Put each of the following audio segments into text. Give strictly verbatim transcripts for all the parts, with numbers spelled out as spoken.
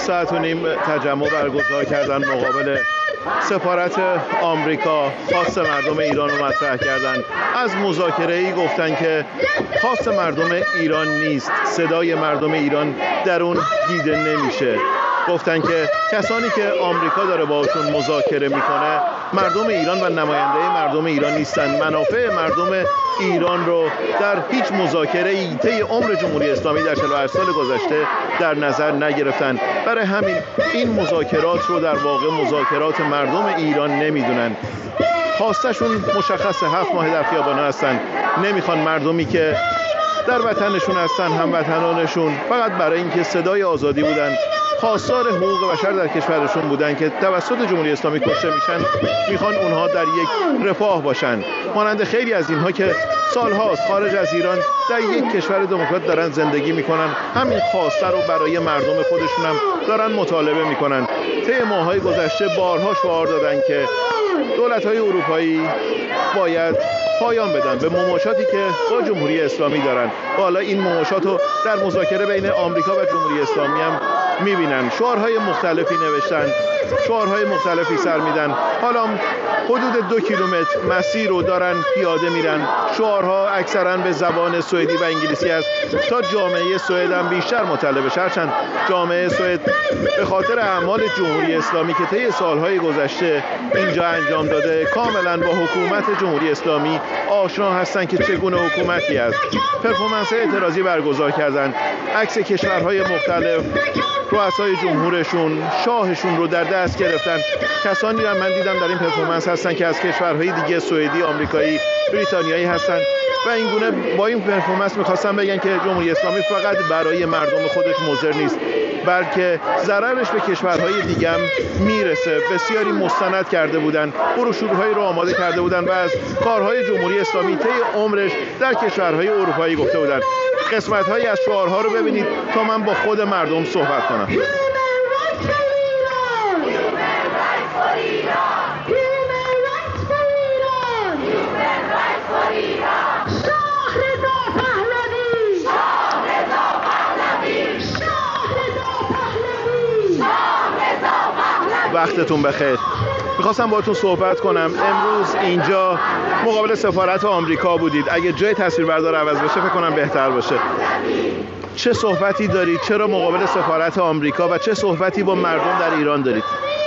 ساعت و نیم تجمع برگزار کردن مقابل سفارت آمریکا. خواست مردم ایران رو مطرح کردن. از مذاکره‌ای گفتن که خواست مردم ایران نیست، صدای مردم ایران در اون دیده نمیشه. گفتن که کسانی که آمریکا داره باشون مذاکره میکنه مردم ایران و نماینده مردم ایران نیستن. منافع مردم ایران رو در هیچ مذاکره‌ای طی عمر جمهوری اسلامی در چهل و هشت سال گذشته در نظر نگرفتن. برای همین این مذاکرات رو در واقع مذاکرات مردم ایران نمیدونن. خواستشون مشخصه، هفت ماه در خیابان‌ها هستن. نمیخوان مردمی که در وطنشون هستن، هموطنانشون، فقط برای اینکه صدای آزادی بودن، خواستار حقوق بشر در کشورشون بودن که توسط جمهوری اسلامی کشته میشن، میخوان اونها در یک رفاه باشن. مانند خیلی از اینها که سالهاست خارج از ایران در یک کشور دموکرات دارن زندگی میکنن، همین خواسته رو برای مردم خودشون هم دارن مطالبه میکنن. طی ماه‌های گذشته بارها شعار دادن که دولت‌های اروپایی باید پایان بدن به مماشاتی که با جمهوری اسلامی دارن. و حالا این مماشات رو در مذاکره بین آمریکا و جمهوری اسلامی هم میبینن. شعارهای مختلفی نوشتن، شعارهای مختلفی سر میدن. حالا حدود دو کیلومتر مسیر رو دارن پیاده میرن. شعارها اکثرا به زبان سوئدی و انگلیسی است تا جامعه سوئد هم بیشتر مطلع بشه. هرچند جامعه سوئد به خاطر اعمال جمهوری اسلامی که طی سالهای گذشته اینجا انجام داده کاملا با حکومت جمهوری اسلامی آشنا هستن که چگونه حکومتی است. پرفورمنس اعتراضی برگزار کردن، عکس کشورهای مختلف، رؤسای جمهورشون، شاهشون رو در دست گرفتن. کسانی رو من دیدم در این پرفورمنس هستن که از کشورهای دیگه سوئدی، آمریکایی، بریتانیایی هستن و این گونه با این پرفورمنس می‌خواستن بگن که جمهوری اسلامی فقط برای مردم خودش مضر نیست، بلکه ضررش به کشورهای دیگه هم میرسه. بسیاری مستند کرده بودن، بروشورهای رو آماده کرده بودن و از کارهای جمهوری اسلامی طی عمرش در کشورهای اروپایی گفته بودن. قسمت‌هایی از شعارها رو ببینید تا من با خود مردم صحبت کنم. وقتتون بخیر. میخواستم باهاتون صحبت کنم. امروز اینجا مقابل سفارت آمریکا بودید. اگه جای تصویربردار عوض بشه فکر کنم بهتر باشه. چه صحبتی دارید؟ چرا مقابل سفارت آمریکا و چه صحبتی با مردم در ایران دارید؟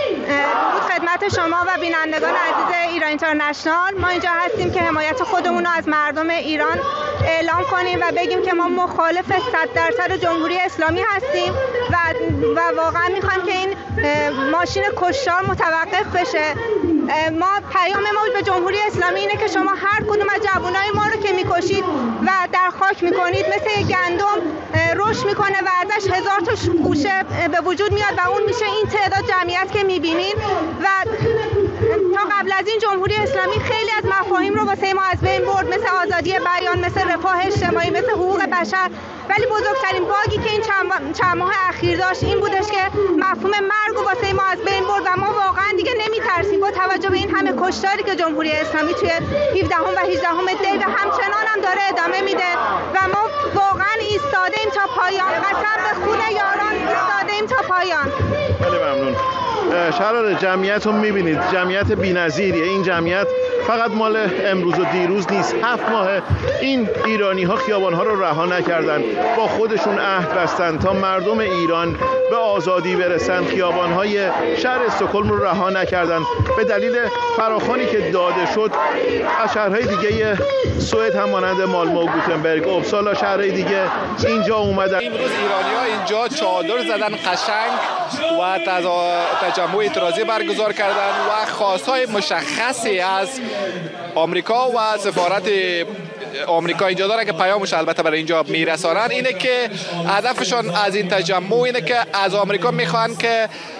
خدمت شما و بینندگان عزیز ایران اینترنشنال، ما اینجا هستیم که حمایت خودمون رو از مردم ایران اعلام کنیم و بگیم که ما مخالف صد درصد جمهوری اسلامی هستیم و و واقعا میخوایم که این ماشین کشتار متوقف بشه. ما پیام ما به جمهوری اسلامی اینه که شما هر کدوم از جوانای ما رو که میکشید و در خاک میکنید مثل گندم رشد میکنه و ازش هزار تا گوشه به وجود میاد و اون میشه این تعداد جمعیت که میبینید. و تا قبل از این جمهوری اسلامی خیلی از مفاهیم رو واسه ما از بین برد، مثل آزادی بیان، مثل رفاه اجتماعی، مثل حقوق بشر. ولی بزرگترین باگی که این چند, چند ماه اخیر داشت این بودش که مفهوم مرگ رو واسه ما از بین برد و ما واقعا دیگه نمیترسیم با توجه به این همه کشتاری که جمهوری اسلامی توی هفدهم و هجدهم دی و همچنان هم داره ادامه میده و ما واقعا ایستاده ایم تا پایان. قسم به خون یاران ایستاده ایم تا پایان. خیلی ممنون. شرار جمعیت رو میبینید، جمعیت بی‌نظیریه. این جمعیت فقط مال امروز و دیروز نیست. هفت ماه این ایرانی ها خیابان ها رو رها نکردن، با خودشون عهد بستن تا مردم ایران به آزادی برسن. خیابان های شهر استکهلم رو رها نکردن به دلیل فراخوانی که داده شد. از شهرهای دیگه سوئد هم مانند مالمو و گوتنبرگ، اوبسالا، شهرهای دیگه اینجا اومدن. امروز ایرانی ها اینجا چادر زدن قشنگ و تجمع اعتراضی برگزار کردن و خواستهای مشخصی از آمریکا و سفارت آمریکا اینجا دارن که پیامش البته برای اینجا میرسانن. اینه که هدفشون از این تجمع اینه که از آمریکا میخوان که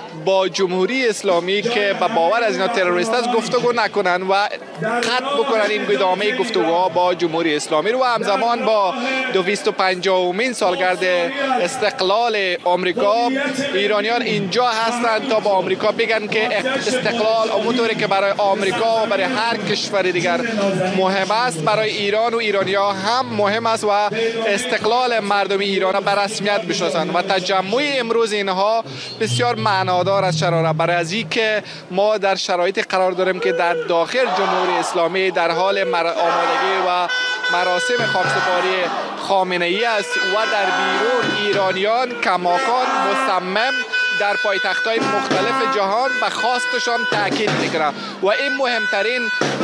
با جمهوری اسلامی که به باور از اینا تروریست است گفتگو نکنن و قطع بکنن این ادامه گفتگوها با جمهوری اسلامی رو. و همزمان با دویست و پنجاهمین سالگرد استقلال آمریکا ایرانیان اینجا هستند تا با آمریکا بگن که استقلال اونطوری که برای آمریکا و برای هر کشور دیگر مهم است، برای ایران و ایرانی‌ها هم مهم است و استقلال مردم ایران به رسمیت بشناسند. و تجمع امروز اینها بسیار معنادار است چرا؟ برای از این که ما در شرایط قرار داریم که در داخل جمهوری اسلامی در حال آمادگی و مراسم خاکسپاری خامنه‌ای است و در بیرون ایرانیان کماکان مصمم در پایتخت‌های مختلف جهان به خواستشان تاکید می‌کنند و این مهمترین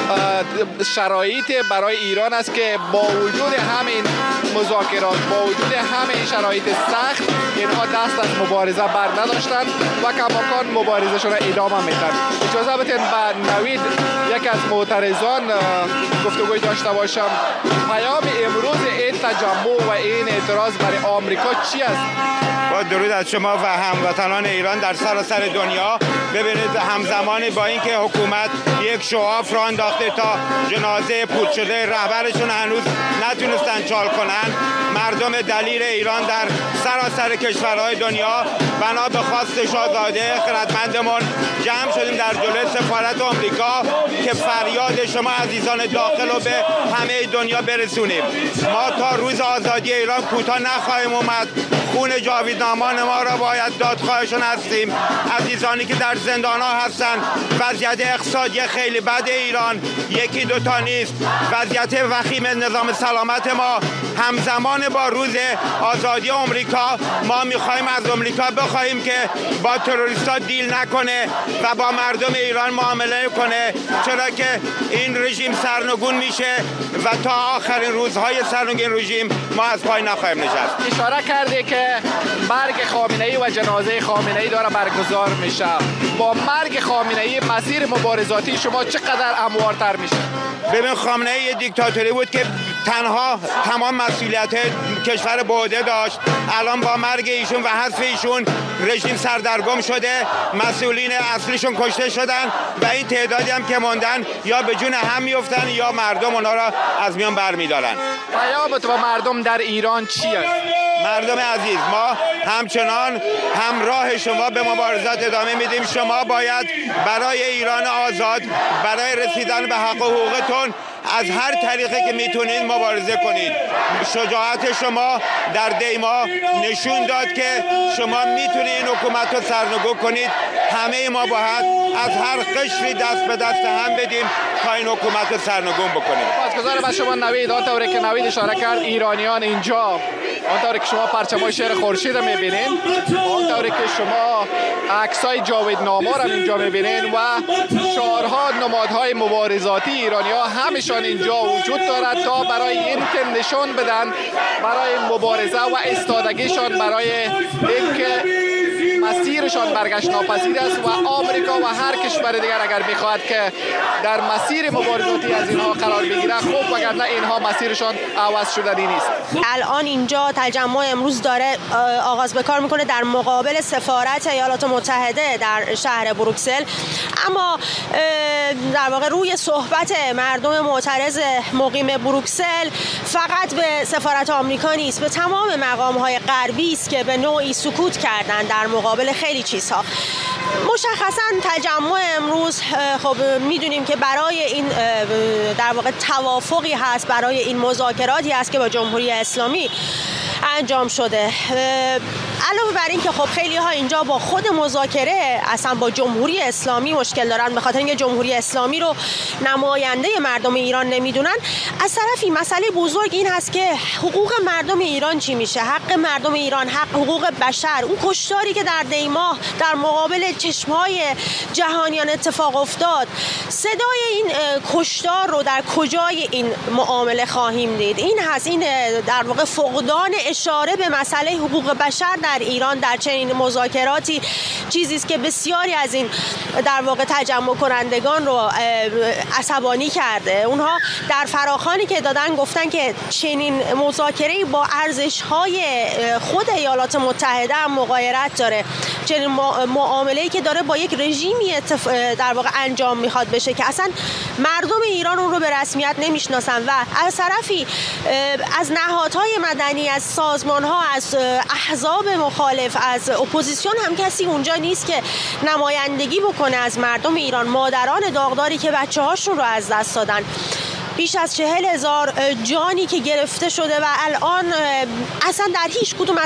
شرایط برای ایران است که با وجود همین مذاکرات، با وجود همین شرایط سخت، اینها دست از مبارزه بر نداشتند و کماکان مبارزه‌شان را ادامه میدن. اجازه بدین با نوید یک از معترضان گفتگوی داشته باشم. پیام امروز این تجمع و این اعتراض برای آمریکا چی است؟ با درود از شما و هموطنان ایران در سراسر دنیا. ببینید همزمان با اینکه حکومت یک شعاف را انداخته تا جنازه پود شده رهبرشون هنوز نتونستن چال کنن، مردم دلیر ایران در سراسر کشورهای دنیا بنا به خواست شاهزاده خردمندمون جمع شدیم در جلوی سفارت آمریکا که فریاد شما عزیزان داخل رو به همه دنیا برسونیم. ما تا روز آزادی ایران کوتاه نخواهیم اومد. خون جاویدنامان ما را باید دادخواهشون هستیم. عزیزانی که در زندان ها هستن، وضعیت اقتصادی خیلی بد ایران یکی دوتا نیست. وضعیت وخیم نظام سلامت ما همزمان با روز آزادی آمریکا ما میخوایم از آمریکا بخوایم که با تروریستا دیل نکنه و با مردم ایران معامله کنه، چرا که این رژیم سرنگون میشه و تا آخرین روزهای سرنگون رژیم ما از پای نخواهیم نشست. اشاره کرده که مرگ خامنه‌ای و جنازه خامنه‌ای داره برگزار میشه. با مرگ خامنه‌ای مسیر مبارزاتی شما چقدر هموارتر میشه؟ ببین خامنه‌ای یه دیکتاتوری بود که تنها تمام مسئولیت کشور به عهده داشت. الان با مرگ ایشون و حذف ایشون رژیم سردرگم شده، مسئولین اصلیشون کشته شدن و این تعدادی هم که موندن یا به جون هم میافتن یا مردم اونا را از میان برمیدارن. پیام تو مردم در ایران چیه؟ مردم عزیز، ما همچنان همراه شما به مبارزات ادامه میدیم. شما باید برای ایران آزاد، برای رسیدن به حق و حقوقتون از هر طریقی که میتونید مبارزه کنید. شجاعت شما در دیما نشون داد که شما میتونید این حکومت رو سرنگون کنید. همه ما باید از هر قشری دست به دست هم بدیم تا این حکومت رو سرنگون بکنیم. سپاسگزارم از شما نوید. آنطوری که نوید اشاره کرد ایرانیان اینجا، آنطوری که شما پرچمای شهر خورشید میبینین، آنطوری که شما عکسای جاویدنامه را اینجا میبینین و شعارها، نمادهای مبارزاتی ایرانی‌ها همیشان اینجا وجود دارد تا برای این که نشون بدن برای مبارزه و ایستادگیشان برای اینکه مسیرشان برگشت ناپذیر است و آمریکا و هر کشور دیگر اگر میخواهد که در مسیر مبارزاتی از اینها قرار بگیره خوب، وگرنه اینها مسیرشان عوض شدنی نیست. الان اینجا تجمع امروز داره آغاز به کار میکنه در مقابل سفارت ایالات متحده در شهر بروکسل، اما در واقع روی صحبت مردم معترض مقیم بروکسل فقط به سفارت آمریکا نیست، به تمام مقام‌های غربی است که به نوعی سکوت کردن در مقابل خیلی چیزها. مشخصا تجمع امروز خب میدونیم که برای این در واقع توافقی هست، برای این مذاکراتی هست که با جمهوری اسلامی انجام شده. علاوه بر این که خب خیلی ها اینجا با خود مذاکره اصلا با جمهوری اسلامی مشکل دارن، به خاطر اینکه جمهوری اسلامی رو نماینده مردم ایران نمیدونن. از طرفی مسئله بزرگ این هست که حقوق مردم ایران چی میشه، حق مردم ایران، حق حقوق بشر، اون کشتاری که در دیماه در مقابل چشمهای جهانیان اتفاق افتاد، صدای این کشتار رو در کجای این معامله خواهیم دید؟ این هست، این در واقع فقدان اشاره به مسئله حقوق بشر در ایران در چنین مذاکراتی چیزی است که بسیاری از این در واقع تجمع کنندگان رو عصبانی کرده. اونها در فراخوانی که دادن گفتن که چنین مذاکره‌ای با ارزش‌های خود ایالات متحده هم مغایرت داره چنین معامله‌ای که داره با یک رژیمی در واقع انجام میخواد بشه که اصلا مردم ایران اون رو به رسمیت نمیشناسن و از طرفی از نهادهای مدنی، از سازمان‌ها، از احزاب مخالف، از اپوزیسیون هم کسی اونجا نیست که نمایندگی بکنه از مردم ایران، مادران داغداری که بچه‌هاشون رو از دست دادن. بیش از چهل هزار جانی که گرفته شده و الان اصلا در هیچ کدوم